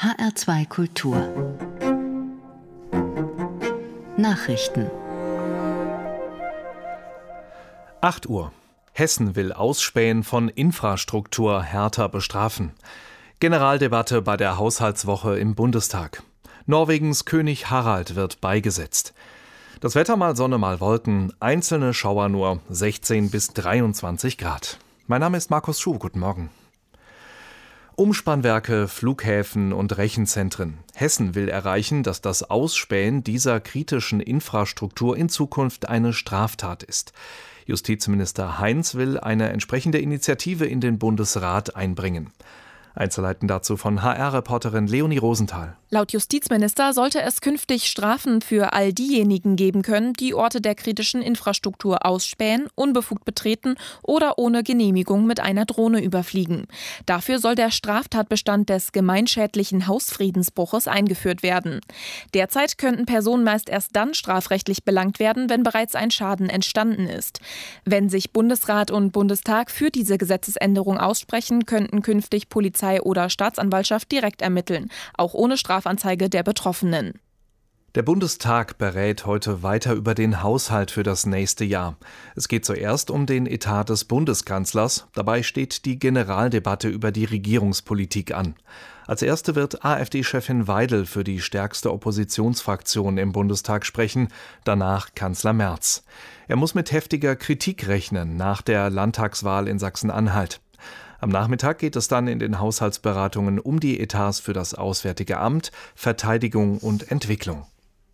HR2 Kultur Nachrichten 8 Uhr. Hessen will Ausspähen von Infrastruktur härter bestrafen. Generaldebatte bei der Haushaltswoche im Bundestag. Norwegens König Harald wird beigesetzt. Das Wetter mal Sonne, mal Wolken, einzelne Schauer nur, 16 bis 23 Grad. Mein Name ist Markus Schuh, guten Morgen. Umspannwerke, Flughäfen und Rechenzentren. Hessen will erreichen, dass das Ausspähen dieser kritischen Infrastruktur in Zukunft eine Straftat ist. Justizminister Heinz will eine entsprechende Initiative in den Bundesrat einbringen. Einzelheiten dazu von HR-Reporterin Leonie Rosenthal. Laut Justizminister sollte es künftig Strafen für all diejenigen geben können, die Orte der kritischen Infrastruktur ausspähen, unbefugt betreten oder ohne Genehmigung mit einer Drohne überfliegen. Dafür soll der Straftatbestand des gemeinschädlichen Hausfriedensbruches eingeführt werden. Derzeit könnten Personen meist erst dann strafrechtlich belangt werden, wenn bereits ein Schaden entstanden ist. Wenn sich Bundesrat und Bundestag für diese Gesetzesänderung aussprechen, könnten künftig Polizei oder Staatsanwaltschaft direkt ermitteln, auch ohne Strafanzeige der Betroffenen. Der Bundestag berät heute weiter über den Haushalt für das nächste Jahr. Es geht zuerst um den Etat des Bundeskanzlers. Dabei steht die Generaldebatte über die Regierungspolitik an. Als erste wird AfD-Chefin Weidel für die stärkste Oppositionsfraktion im Bundestag sprechen, danach Kanzler Merz. Er muss mit heftiger Kritik rechnen nach der Landtagswahl in Sachsen-Anhalt. Am Nachmittag geht es dann in den Haushaltsberatungen um die Etats für das Auswärtige Amt, Verteidigung und Entwicklung.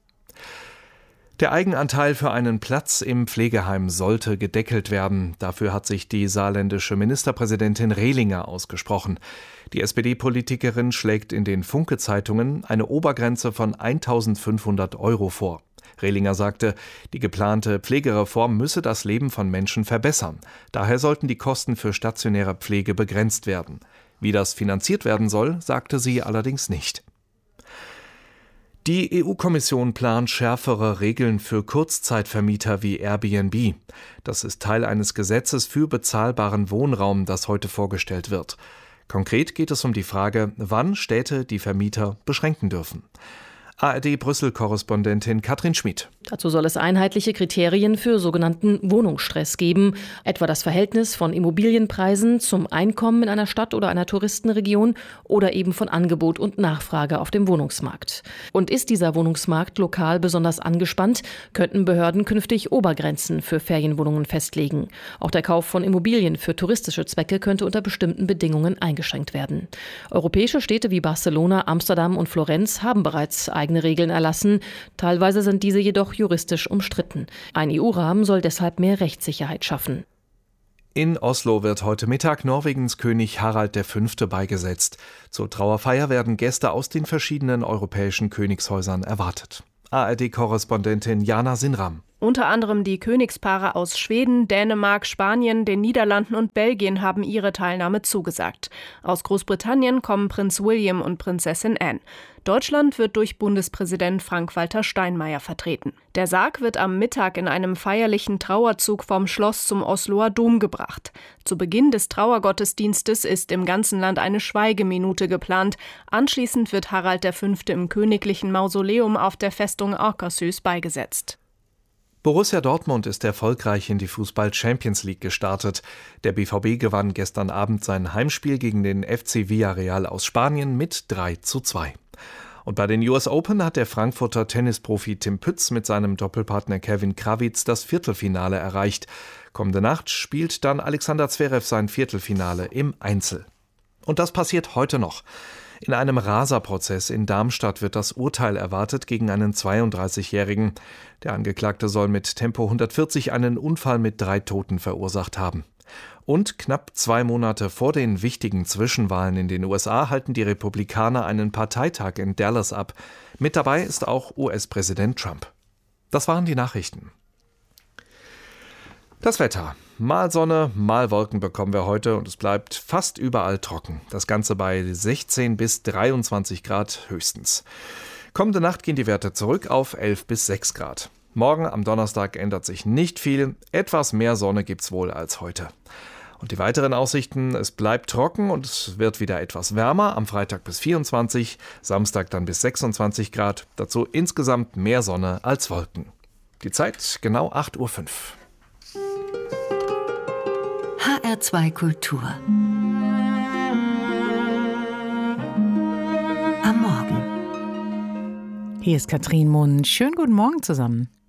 Der Eigenanteil für einen Platz im Pflegeheim sollte gedeckelt werden. Dafür hat sich die saarländische Ministerpräsidentin Rehlinger ausgesprochen. Die SPD-Politikerin schlägt in den Funke-Zeitungen eine Obergrenze von 1.500 € vor. Rehlinger sagte, die geplante Pflegereform müsse das Leben von Menschen verbessern. Daher sollten die Kosten für stationäre Pflege begrenzt werden. Wie das finanziert werden soll, sagte sie allerdings nicht. Die EU-Kommission plant schärfere Regeln für Kurzzeitvermieter wie Airbnb. Das ist Teil eines Gesetzes für bezahlbaren Wohnraum, das heute vorgestellt wird. Konkret geht es um die Frage, wann Städte die Vermieter beschränken dürfen. ARD-Brüssel-Korrespondentin Katrin Schmid. Dazu soll es einheitliche Kriterien für sogenannten Wohnungsstress geben, etwa das Verhältnis von Immobilienpreisen zum Einkommen in einer Stadt oder einer Touristenregion oder eben von Angebot und Nachfrage auf dem Wohnungsmarkt. Und ist dieser Wohnungsmarkt lokal besonders angespannt, könnten Behörden künftig Obergrenzen für Ferienwohnungen festlegen. Auch der Kauf von Immobilien für touristische Zwecke könnte unter bestimmten Bedingungen eingeschränkt werden. Europäische Städte wie Barcelona, Amsterdam und Florenz haben bereits eigene Regeln erlassen. Teilweise sind diese jedoch juristisch umstritten. Ein EU-Rahmen soll deshalb mehr Rechtssicherheit schaffen. In Oslo wird heute Mittag Norwegens König Harald V. beigesetzt. Zur Trauerfeier werden Gäste aus den verschiedenen europäischen Königshäusern erwartet. ARD-Korrespondentin Jana Sinram. Unter anderem die Königspaare aus Schweden, Dänemark, Spanien, den Niederlanden und Belgien haben ihre Teilnahme zugesagt. Aus Großbritannien kommen Prinz William und Prinzessin Anne. Deutschland wird durch Bundespräsident Frank-Walter Steinmeier vertreten. Der Sarg wird am Mittag in einem feierlichen Trauerzug vom Schloss zum Osloer Dom gebracht. Zu Beginn des Trauergottesdienstes ist im ganzen Land eine Schweigeminute geplant. Anschließend wird Harald V. im königlichen Mausoleum auf der Festung Akershus beigesetzt. Borussia Dortmund ist erfolgreich in die Fußball-Champions League gestartet. Der BVB gewann gestern Abend sein Heimspiel gegen den FC Villarreal aus Spanien mit 3:2. Und bei den US Open hat der Frankfurter Tennisprofi Tim Pütz mit seinem Doppelpartner Kevin Krawitz das Viertelfinale erreicht. Kommende Nacht spielt dann Alexander Zverev sein Viertelfinale im Einzel. Und das passiert heute noch. In einem Raserprozess in Darmstadt wird das Urteil erwartet gegen einen 32-Jährigen. Der Angeklagte soll mit Tempo 140 einen Unfall mit 3 Toten verursacht haben. Und knapp 2 Monate vor den wichtigen Zwischenwahlen in den USA halten die Republikaner einen Parteitag in Dallas ab. Mit dabei ist auch US-Präsident Trump. Das waren die Nachrichten. Das Wetter. Mal Sonne, mal Wolken bekommen wir heute und es bleibt fast überall trocken. Das Ganze bei 16 bis 23 Grad höchstens. Kommende Nacht gehen die Werte zurück auf 11 bis 6 Grad. Morgen am Donnerstag ändert sich nicht viel. Etwas mehr Sonne gibt's wohl als heute. Und die weiteren Aussichten: Es bleibt trocken und es wird wieder etwas wärmer. Am Freitag bis 24, Samstag dann bis 26 Grad. Dazu insgesamt mehr Sonne als Wolken. Die Zeit genau 8:05 Uhr. HR2 Kultur. Am Morgen. Hier ist Katrin Mund. Schönen guten Morgen zusammen.